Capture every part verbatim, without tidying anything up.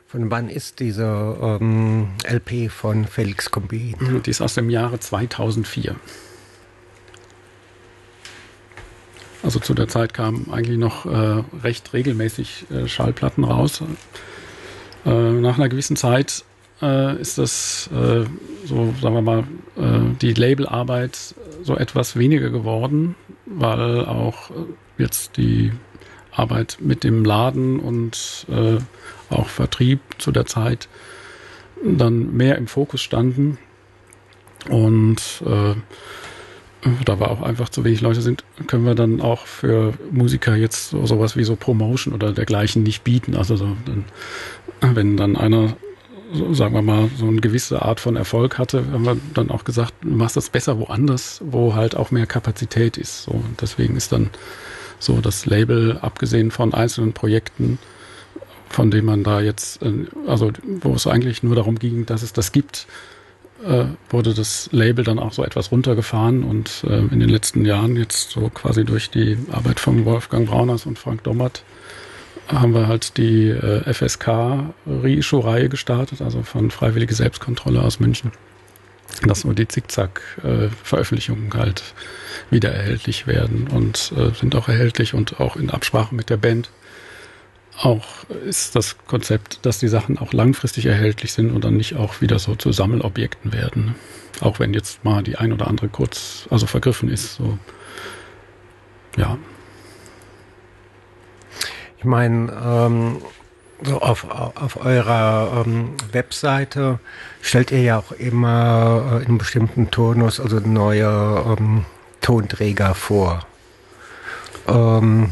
Von wann ist diese ähm, L P von Felix Combin? Die ist aus dem Jahre zweitausendvier. Also zu der Zeit kamen eigentlich noch äh, recht regelmäßig äh, Schallplatten raus. Äh, nach einer gewissen Zeit äh, ist das, äh, so sagen wir mal, äh, die Labelarbeit so etwas weniger geworden, weil auch jetzt die Arbeit mit dem Laden und äh, auch Vertrieb zu der Zeit dann mehr im Fokus standen. Und äh, da wir auch einfach zu wenig Leute sind, können wir dann auch für Musiker jetzt so, sowas wie so Promotion oder dergleichen nicht bieten. Also so, dann, wenn dann einer, so, sagen wir mal, so eine gewisse Art von Erfolg hatte, haben wir dann auch gesagt, du machst das besser woanders, wo halt auch mehr Kapazität ist. So, und deswegen ist dann so das Label, abgesehen von einzelnen Projekten, von denen man da jetzt, also wo es eigentlich nur darum ging, dass es das gibt, äh, wurde das Label dann auch so etwas runtergefahren und äh, in den letzten Jahren jetzt so quasi durch die Arbeit von Wolfgang Brauners und Frank Dommert haben wir halt die äh, F S K-Reissue-Reihe gestartet, also von Freiwillige Selbstkontrolle aus München, dass so die Zickzack-Veröffentlichungen äh, halt wieder erhältlich werden und äh, sind auch erhältlich und auch in Absprache mit der Band. Auch ist das Konzept, dass die Sachen auch langfristig erhältlich sind und dann nicht auch wieder so zu Sammelobjekten werden. Auch wenn jetzt mal die ein oder andere kurz, also vergriffen ist. So. Ja. Ich meine, ähm, so auf, auf eurer ähm, Webseite stellt ihr ja auch immer äh, in einem bestimmten Turnus also neue ähm, Tonträger vor. Ähm,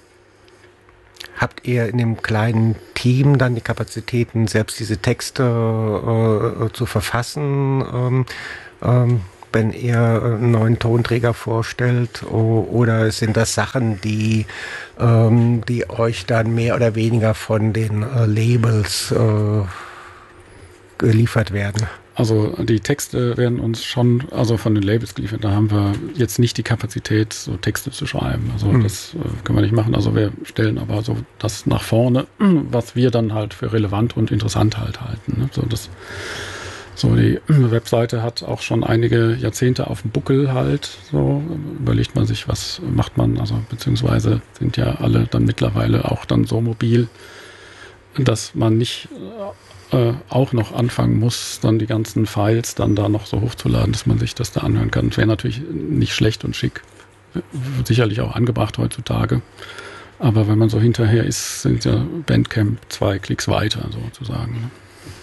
Habt ihr in dem kleinen Team dann die Kapazitäten, selbst diese Texte äh, zu verfassen, ähm, ähm, wenn ihr einen neuen Tonträger vorstellt? O- oder sind das Sachen, die, ähm, die euch dann mehr oder weniger von den äh, Labels äh, geliefert werden? Also die Texte werden uns schon, also von den Labels geliefert. Da haben wir jetzt nicht die Kapazität, so Texte zu schreiben. Also mhm. das äh, können wir nicht machen. Also wir stellen aber so das nach vorne, was wir dann halt für relevant und interessant halt halten. Ne? So, das, so die Webseite hat auch schon einige Jahrzehnte auf dem Buckel halt. So überlegt man sich, was macht man. Also beziehungsweise sind ja alle dann mittlerweile auch dann so mobil, dass man nicht äh, auch noch anfangen muss, dann die ganzen Files dann da noch so hochzuladen, dass man sich das da anhören kann. Das wäre natürlich nicht schlecht und schick. Sicherlich auch angebracht heutzutage. Aber wenn man so hinterher ist, sind ja Bandcamp zwei Klicks weiter sozusagen. Ne?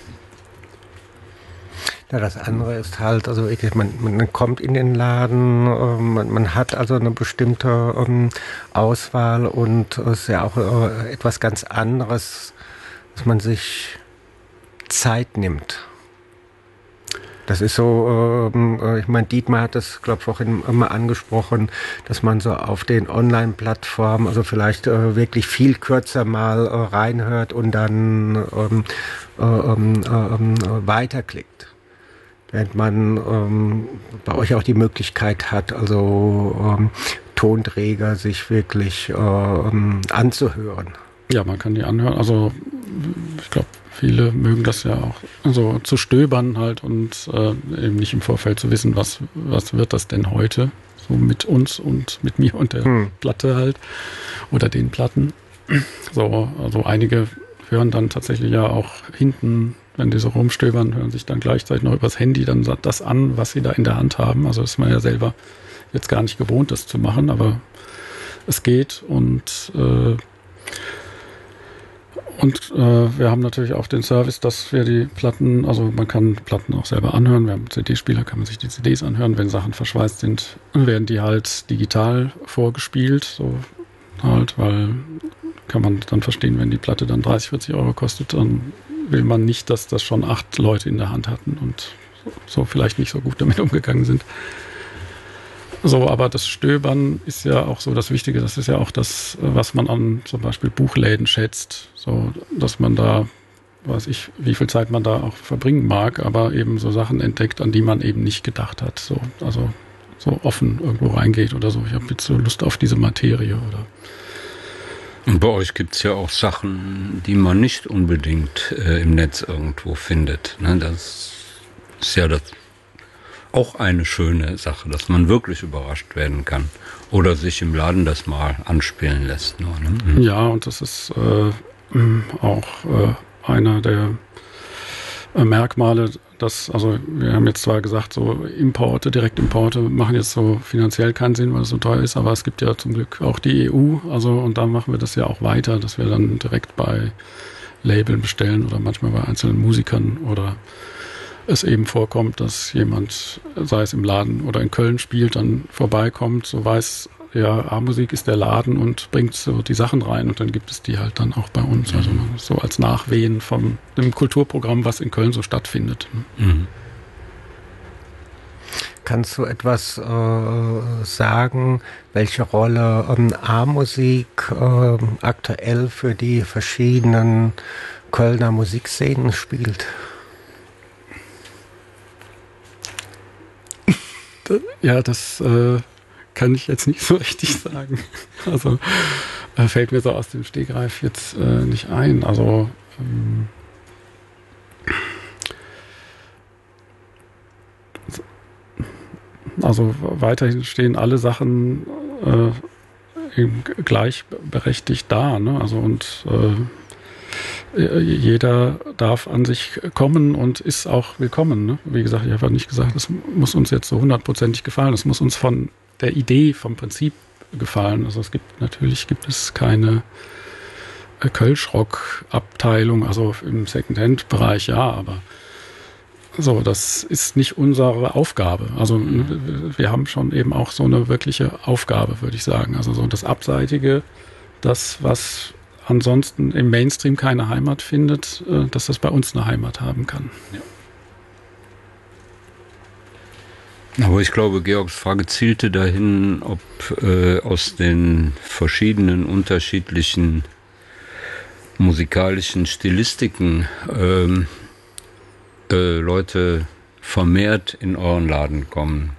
Ja, das andere ist halt, also man, man kommt in den Laden, ähm, man, man hat also eine bestimmte ähm, Auswahl und es ist ja auch äh, etwas ganz anderes, dass man sich Zeit nimmt. Das ist so, äh, ich meine, Dietmar hat das, glaube ich, auch immer angesprochen, dass man so auf den Online-Plattformen, also vielleicht äh, wirklich viel kürzer mal äh, reinhört und dann ähm, äh, äh, weiterklickt. Während man ähm, bei euch auch die Möglichkeit hat, also ähm, Tonträger sich wirklich äh, ähm, anzuhören. Ja, man kann die anhören. Also ich glaube, viele mögen das ja auch so zu stöbern halt und äh, eben nicht im Vorfeld zu wissen, was, was wird das denn heute so mit uns und mit mir und der hm. Platte halt oder den Platten. So, also einige hören dann tatsächlich ja auch hinten, wenn die so rumstöbern, hören sich dann gleichzeitig noch übers Handy dann das an, was sie da in der Hand haben. Also ist man ja selber jetzt gar nicht gewohnt, das zu machen, aber es geht und äh, Und äh, wir haben natürlich auch den Service, dass wir die Platten, also man kann Platten auch selber anhören. Wir haben C D-Spieler, kann man sich die C Ds anhören. Wenn Sachen verschweißt sind, werden die halt digital vorgespielt. So halt, weil kann man dann verstehen, wenn die Platte dann dreißig, vierzig Euro kostet, dann will man nicht, dass das schon acht Leute in der Hand hatten und so vielleicht nicht so gut damit umgegangen sind. So, aber das Stöbern ist ja auch so das Wichtige. Das ist ja auch das, was man an zum Beispiel Buchläden schätzt. So, dass man da, weiß ich, wie viel Zeit man da auch verbringen mag, aber eben so Sachen entdeckt, an die man eben nicht gedacht hat. So, also so offen irgendwo reingeht oder so. Ich habe jetzt so Lust auf diese Materie oder Und bei euch gibt es ja auch Sachen, die man nicht unbedingt äh, im Netz irgendwo findet. Ne? Das ist ja das auch eine schöne Sache, dass man wirklich überrascht werden kann. Oder sich im Laden das mal anspielen lässt. Nur, ne? Mhm. Ja, und das ist äh, auch äh, einer der äh, Merkmale, dass, also wir haben jetzt zwar gesagt, so Importe, Direktimporte machen jetzt so finanziell keinen Sinn, weil es so teuer ist, aber es gibt ja zum Glück auch die E U, also und da machen wir das ja auch weiter, dass wir dann direkt bei Labeln bestellen oder manchmal bei einzelnen Musikern oder es eben vorkommt, dass jemand, sei es im Laden oder in Köln spielt, dann vorbeikommt, so weiß, ja, A-Musik ist der Laden und bringt so die Sachen rein und dann gibt es die halt dann auch bei uns, also so als Nachwehen von dem Kulturprogramm, was in Köln so stattfindet. Mhm. Kannst du etwas äh, sagen, welche Rolle ähm, A-Musik äh, aktuell für die verschiedenen Kölner Musikszenen spielt? Ja, das äh, kann ich jetzt nicht so richtig sagen. Also äh, fällt mir so aus dem Stegreif jetzt äh, nicht ein. Also ähm, also weiterhin stehen alle Sachen äh, eben gleichberechtigt da. Ne? Also und äh, jeder darf an sich kommen und ist auch willkommen. Ne? Wie gesagt, ich habe nicht gesagt, es muss uns jetzt so hundertprozentig gefallen. Es muss uns von der Idee, vom Prinzip gefallen. Also es gibt natürlich gibt es keine äh, Kölschrock-Abteilung, also im Secondhand-Bereich ja, aber so, das ist nicht unsere Aufgabe. Also mhm. wir haben schon eben auch so eine wirkliche Aufgabe, würde ich sagen. Also so das Abseitige, das, was ansonsten im Mainstream keine Heimat findet, dass das bei uns eine Heimat haben kann. Ja. Aber ich glaube, Georgs Frage zielte dahin, ob äh, aus den verschiedenen unterschiedlichen musikalischen Stilistiken ähm, äh, Leute vermehrt in euren Laden kommen.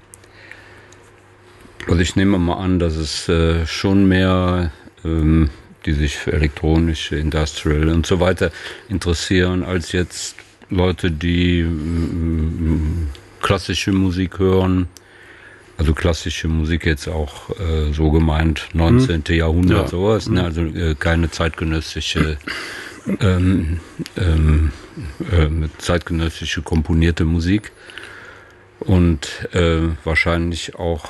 Also ich nehme mal an, dass es äh, schon mehr ähm, die sich für elektronische, Industrial und so weiter interessieren, als jetzt Leute, die mm, klassische Musik hören. Also klassische Musik jetzt auch äh, so gemeint, neunzehnten. Mhm. Jahrhundert, ja. Sowas. Ne? Also äh, keine zeitgenössische, ähm, ähm, äh, zeitgenössische komponierte Musik. Und äh, wahrscheinlich auch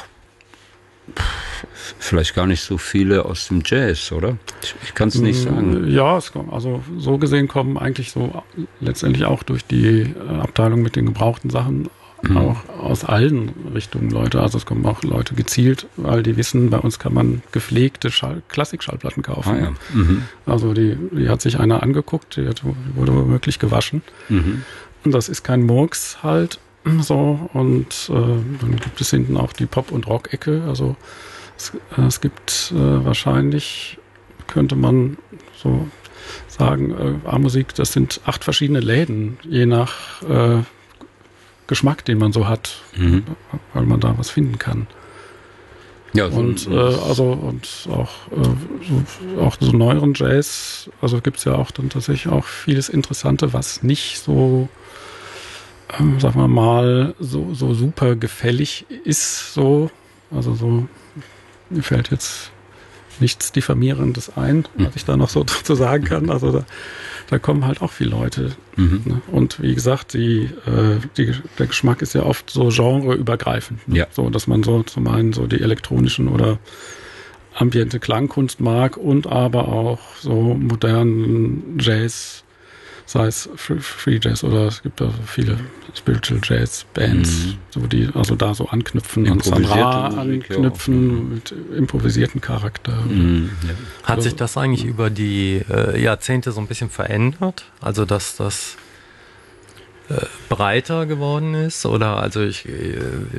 vielleicht gar nicht so viele aus dem Jazz, oder? Ich, ich kann es nicht sagen. Ja, es kommt, also so gesehen kommen eigentlich so letztendlich auch durch die Abteilung mit den gebrauchten Sachen mhm. auch aus allen Richtungen Leute. Also es kommen auch Leute gezielt, weil die wissen, bei uns kann man gepflegte Schall- Klassikschallplatten kaufen. Ah, ja. mhm. Also die, die hat sich einer angeguckt, die hat, wurde womöglich gewaschen. Mhm. Und das ist kein Murks halt. So, und äh, dann gibt es hinten auch die Pop- und Rock-Ecke. Also es, äh, es gibt äh, wahrscheinlich, könnte man so sagen, äh, A-Musik, das sind acht verschiedene Läden, je nach äh, Geschmack, den man so hat, mhm. weil man da was finden kann. Ja, so und äh, also und auch äh, so, auch so neueren Jazz, also gibt es ja auch dann tatsächlich auch vieles Interessante, was nicht so Ähm, sagen wir mal, so, so super gefällig ist, so, also so, mir fällt jetzt nichts Diffamierendes ein, mhm. was ich da noch so dazu sagen kann, also da, da kommen halt auch viele Leute, mhm. ne? Und wie gesagt, die, äh, die, der Geschmack ist ja oft so genreübergreifend, ne? Ja. So, dass man so zum einen so die elektronischen oder ambiente Klangkunst mag und aber auch so modernen Jazz, sei es Free Jazz oder es gibt da viele Spiritual Jazz Bands, mhm. so die also da so anknüpfen, an Sandra anknüpfen ja. mit improvisierten Charakter. Mhm. Ja. Hat also, sich das eigentlich ja. über die äh, Jahrzehnte so ein bisschen verändert? Also dass das äh, breiter geworden ist oder also ich äh,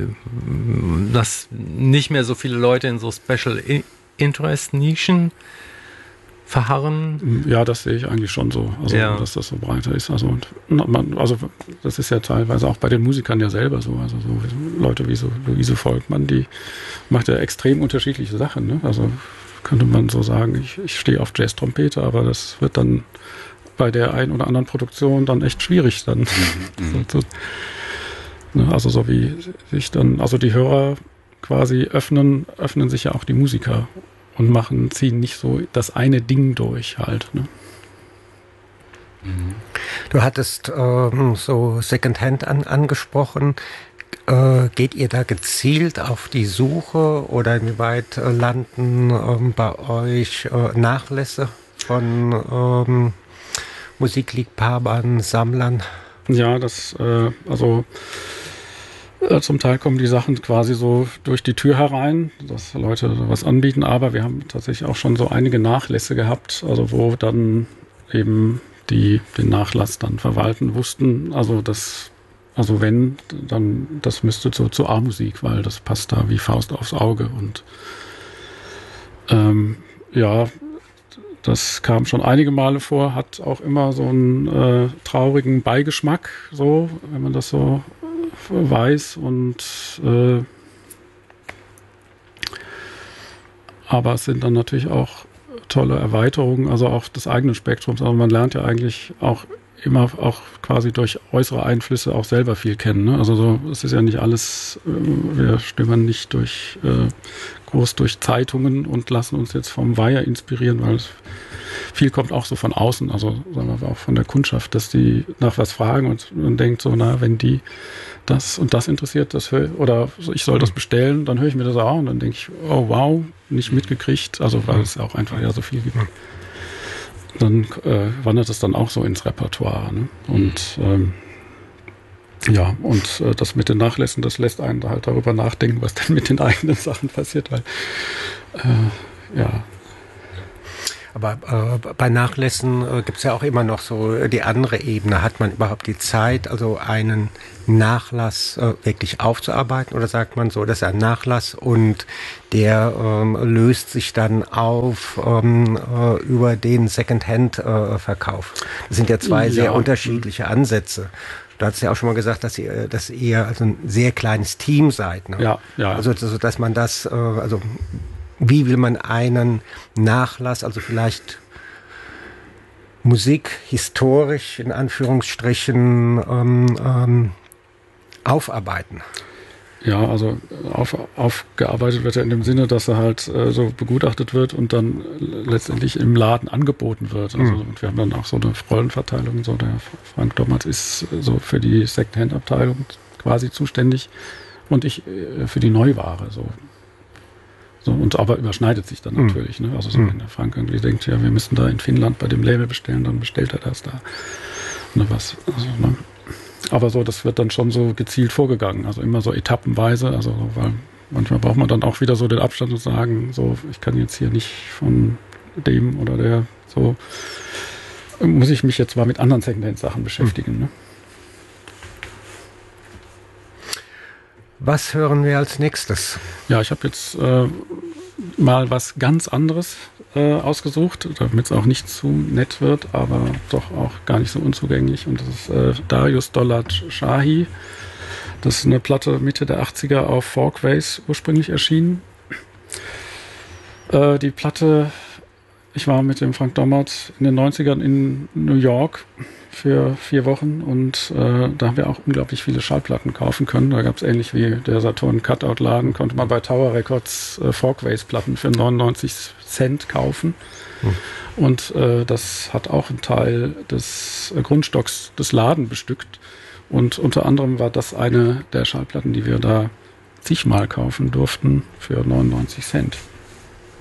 dass nicht mehr so viele Leute in so Special Interest Nischen verharren? Ja, das sehe ich eigentlich schon so, also ja. dass das so breiter ist. Also, man, also das ist ja teilweise auch bei den Musikern ja selber so. Also so Leute wie so Luise Volkmann, die macht ja extrem unterschiedliche Sachen. Ne? Also könnte man so sagen, ich, ich stehe auf Jazz-Trompete, aber das wird dann bei der einen oder anderen Produktion dann echt schwierig dann. Mhm. so, so, also so wie sich dann, also die Hörer quasi öffnen, öffnen sich ja auch die Musiker und machen, ziehen nicht so das eine Ding durch halt. Ne? Du hattest ähm, so Secondhand an, angesprochen. Äh, geht ihr da gezielt auf die Suche oder inwieweit äh, landen ähm, bei euch äh, Nachlässe von ähm, Musikliebhabern, Sammlern? Ja, das, äh, also äh, zum Teil kommen die Sachen quasi so durch die Tür herein, dass Leute was anbieten, aber wir haben tatsächlich auch schon so einige Nachlässe gehabt, also wo dann eben die den Nachlass dann verwalten wussten, also das, also wenn, dann das müsste zu, zu A-Musik, weil das passt da wie Faust aufs Auge und ähm, ja, das kam schon einige Male vor, hat auch immer so einen äh, traurigen Beigeschmack, so, wenn man das so weiß und äh, aber es sind dann natürlich auch tolle Erweiterungen, also auch des eigenen Spektrums. Also man lernt ja eigentlich auch immer auch quasi durch äußere Einflüsse auch selber viel kennen. Ne? Also so, es ist ja nicht alles, äh, wir stimmen nicht durch äh, groß durch Zeitungen und lassen uns jetzt vom Weiher inspirieren, weil es viel kommt auch so von außen, also sagen wir auch von der Kundschaft, dass die nach was fragen und man denkt so, na, wenn die das und das interessiert, das hör, oder ich soll das bestellen, dann höre ich mir das auch und dann denke ich, oh wow, nicht mitgekriegt, also weil es auch einfach ja so viel gibt. Dann äh, wandert es dann auch so ins Repertoire. Ne? Und ähm, ja, und äh, das mit den Nachlässen, das lässt einen halt darüber nachdenken, was denn mit den eigenen Sachen passiert, weil äh, ja. Aber äh, bei Nachlässen äh, gibt es ja auch immer noch so die andere Ebene. Hat man überhaupt die Zeit, also einen Nachlass äh, wirklich aufzuarbeiten? Oder sagt man so, das ist ein Nachlass und der ähm, löst sich dann auf ähm, äh, über den Secondhand-Verkauf? Äh, das sind ja zwei ja. sehr unterschiedliche Ansätze. Du hast ja auch schon mal gesagt, dass ihr, dass ihr also ein sehr kleines Team seid. Ne? Ja, ja. Also, also dass man das, äh, also wie will man einen Nachlass, also vielleicht Musik historisch in Anführungsstrichen ähm, ähm, aufarbeiten? Ja, also auf, aufgearbeitet wird ja in dem Sinne, dass er halt äh, so begutachtet wird und dann letztendlich im Laden angeboten wird. Also, mhm. Und wir haben dann auch so eine Rollenverteilung. So der Frank Dommertz ist so für die Secondhand-Abteilung quasi zuständig und ich äh, für die Neuware. So. So, und aber überschneidet sich dann natürlich. Mhm. Ne? Also so, wenn der Frank irgendwie denkt, ja, wir müssen da in Finnland bei dem Label bestellen, dann bestellt er das da. Ne, was, also, ne? Aber so, das wird dann schon so gezielt vorgegangen. Also immer so etappenweise. Also, weil manchmal braucht man dann auch wieder so den Abstand und sagen, so, ich kann jetzt hier nicht von dem oder der, so, muss ich mich jetzt mal mit anderen Secondhand-Sachen beschäftigen. Mhm. Ne? Was hören wir als nächstes? Ja, ich habe jetzt äh, mal was ganz anderes äh, ausgesucht, damit es auch nicht zu nett wird, aber doch auch gar nicht so unzugänglich. Und das ist äh, Darius Dolat Shahi. Das ist eine Platte Mitte der achtziger auf Folkways ursprünglich erschienen. Äh, die Platte, ich war mit dem Frank Dommertz in den neunzigern in New York für vier Wochen und äh, da haben wir auch unglaublich viele Schallplatten kaufen können. Da gab es ähnlich wie der Saturn Cutout-Laden, konnte man bei Tower Records äh, Folkways-Platten für neunundneunzig Cent kaufen. Hm. Und äh, das hat auch einen Teil des äh, Grundstocks des Laden bestückt. Und unter anderem war das eine der Schallplatten, die wir da zigmal kaufen durften für neunundneunzig Cent.